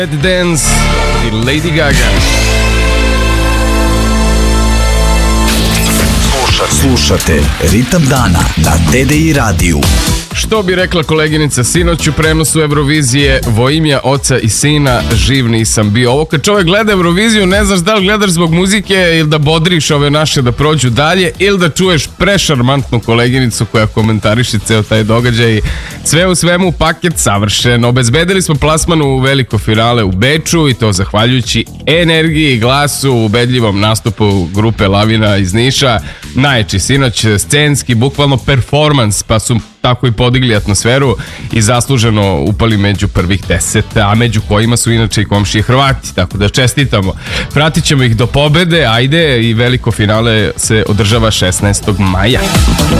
Dance i Lady Gaga. Slušate Ritam dana na TDI radiju. Što bi rekla koleginica, sinoć u prenosu Eurovizije vo imja oca i sina živ nisam bio. Ovo kad čovjek gleda Euroviziju ne znaš da li gledaš zbog muzike ili da bodriš ove naše da prođu dalje ili da čuješ prešarmantnu koleginicu koja komentariše ceo taj događaj. Sve u svemu paket savršen. Obezbedili smo plasman u veliko finale u Beču i to zahvaljujući energiji, glasu, ubedljivom nastupu grupe Lavina iz Niša. Najjači sinoć, scenski, bukvalno performans, pa su tako i podigli atmosferu i zasluženo upali među prvih 10, a među kojima su inače i komšije Hrvati, tako da čestitamo. Pratit ćemo ih do pobede, ajde, i veliko finale se održava 16. maja.